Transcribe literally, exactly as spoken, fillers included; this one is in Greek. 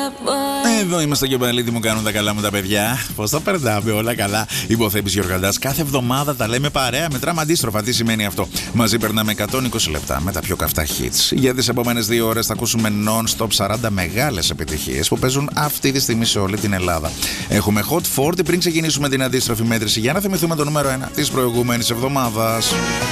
Εδώ είμαστε και πάλι, τι μου κάνουν τα καλά μου τα παιδιά. Πώς τα περνάμε, όλα καλά. Υποθέπης Γιοργαντάς, κάθε εβδομάδα τα λέμε παρέα. Μετράμε αντίστροφα. Τι σημαίνει αυτό? Μαζί περνάμε εκατόν είκοσι λεπτά με τα πιο καυτά hits. Για τις επόμενες δύο ώρες θα ακούσουμε non-stop σαράντα μεγάλες επιτυχίες που παίζουν αυτή τη στιγμή σε όλη την Ελλάδα. Έχουμε Hot σαράντα πριν ξεκινήσουμε την αντίστροφη μέτρηση για να θυμηθούμε το νούμερο ένα της προηγούμενης εβδομάδας.